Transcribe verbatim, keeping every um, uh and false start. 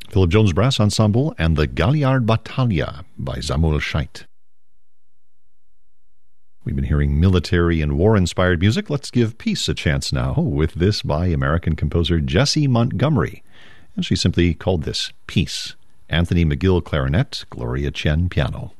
Philip Jones Brass Ensemble and the Galliard Battaglia by Samuel Scheidt. We've been hearing military and war-inspired music. Let's give peace a chance now with this by American composer Jessie Montgomery. And she simply called this Peace. Anthony McGill clarinet, Gloria Chen piano.